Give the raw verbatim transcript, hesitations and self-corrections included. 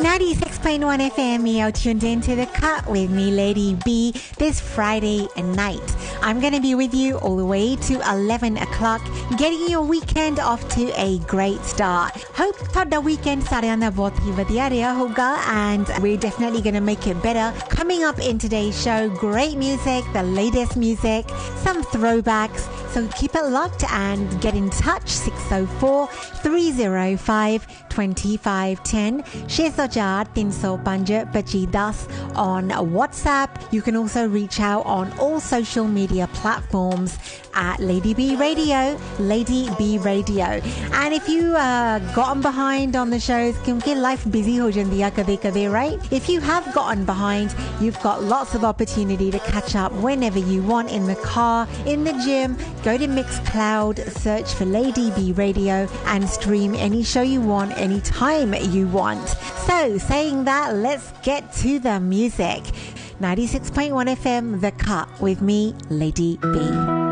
ninety-six point one F M, you're tuned in to The Cut with me, Lady B, this Friday night. I'm going to be with you all the way to eleven o'clock, getting your weekend off to a great start. Hope ਤੁਹਾਡਾ weekend ਸਾਰਿਆਂ ਦਾ ਬਹੁਤ ਹੀ ਵਧੀਆ ਰਿਹਾ ਹੋਗਾ, and we're definitely going to make it better. Coming up in today's show, great music, the latest music, some throwbacks, so keep it locked and get in touch. six oh four, three oh five, two five one zero ਛੇ ਸੌ ਚਾਰ ਤਿੰਨ ਸੌ ਪੰਜ ਪੱਚੀ ਦਸ on WhatsApp. You can also reach out on all social media platforms at Lady B Radio, Lady B Radio. And if you uh, gotten behind on the shows, क्योंकि life busy हो जाती है कभी कभी, right? If you have gotten behind, you've got lots of opportunity to catch up whenever you want, in the car, in the gym. Go to Mixcloud, search for Lady B Radio and stream any show you want, anytime you want. So, saying that, let's get to the music. ninety-six point one F M, The Cut with me, Lady B.